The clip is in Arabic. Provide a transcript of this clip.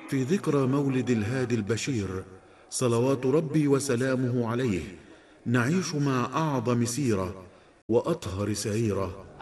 في ذكرى مولد الهادي البشير صلوات ربي وسلامه عليه، نعيش مع أعظم سيرة وأطهر سريرة